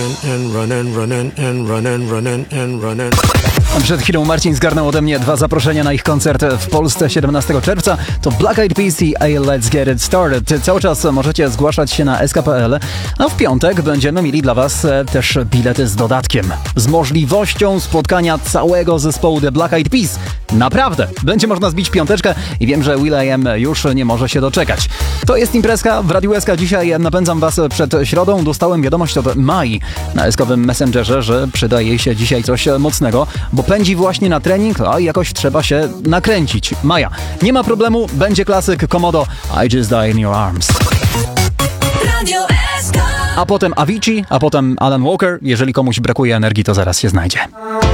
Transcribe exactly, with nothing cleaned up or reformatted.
and running, running and running, running and running. Przed chwilą Marcin zgarnął ode mnie dwa zaproszenia na ich koncert w Polsce siedemnastego czerwca. To Black Eyed Peas i Hey, Let's Get It Started. Cały czas możecie zgłaszać się na S K kropka P L, a w piątek będziemy mieli dla Was też bilety z dodatkiem. Z możliwością spotkania całego zespołu The Black Eyed Peas. Naprawdę! Będzie można zbić piąteczkę i wiem, że will.i.am już nie może się doczekać. To jest imprezka w Radiu S K. Dzisiaj napędzam Was przed środą. Dostałem wiadomość od Mai na eskowym Messengerze, że przyda jej się dzisiaj coś mocnego, bo pędzi właśnie na trening, a jakoś trzeba się nakręcić. Maja, nie ma problemu, będzie klasyk Komodo I Just Die in Your Arms. Radio S K. A potem Avicii, a potem Alan Walker. Jeżeli komuś brakuje energii, to zaraz się znajdzie.